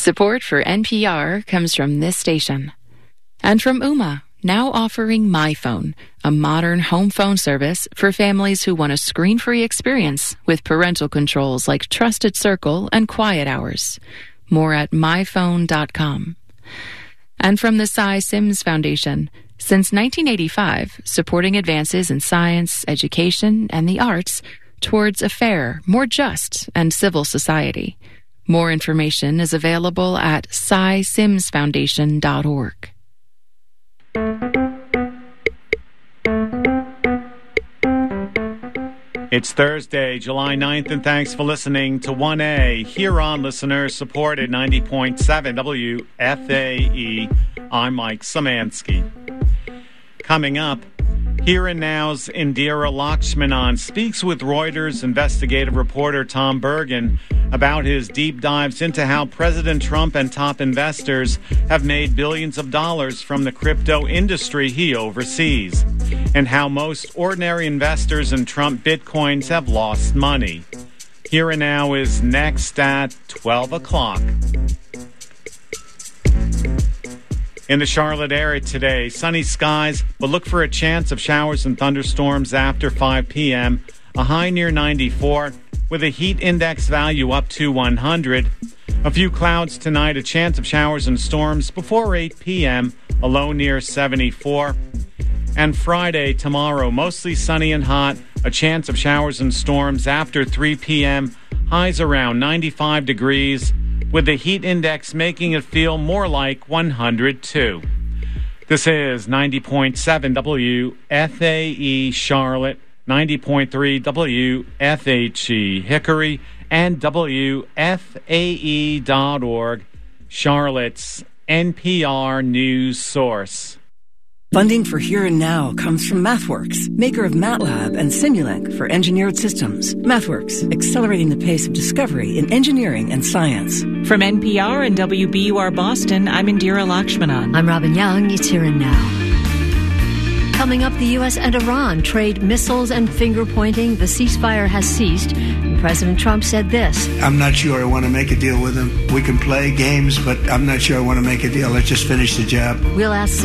Support for NPR comes from this station. And from Ooma, now offering MyPhone, a modern home phone service for families who want a screen-free experience with parental controls like Trusted Circle and Quiet Hours. More at myphone.com. And from the Cy Sims Foundation, since 1985, supporting advances in science, education, and the arts towards a fair, more just, and civil society. More information is available at cysimsfoundation.org. It's Thursday, July 9th, and thanks for listening to 1A here on listener-supported 90.7 WFAE. I'm Mike Szymanski. Coming up, Here and Now's Indira Lakshmanan speaks with Reuters investigative reporter Tom Bergen about his deep dives into how President Trump and top investors have made billions of dollars from the crypto industry he oversees, and how most ordinary investors in Trump Bitcoins have lost money. Here and Now is next at 12 o'clock. In the Charlotte area today, sunny skies, but look for a chance of showers and thunderstorms after 5 p.m., a high near 94, with a heat index value up to 100. A few clouds tonight, a chance of showers and storms before 8 p.m., a low near 74. And Friday, tomorrow, mostly sunny and hot, a chance of showers and storms after 3 p.m., highs around 95 degrees, with the heat index making it feel more like 102. This is 90.7 WFAE Charlotte, 90.3 WFHE Hickory, and WFAE.org, Charlotte's NPR news source. Funding for Here and Now comes from MathWorks, maker of MATLAB and Simulink for engineered systems. MathWorks, accelerating the pace of discovery in engineering and science. From NPR and WBUR Boston, I'm Indira Lakshmanan. I'm Robin Young. It's Here and Now. Coming up, the U.S. and Iran trade missiles and finger-pointing. The ceasefire has ceased. And President Trump said this. I'm not sure I want to make a deal with him. We can play games, but I'm not sure I want to make a deal. Let's just finish the job. We'll ask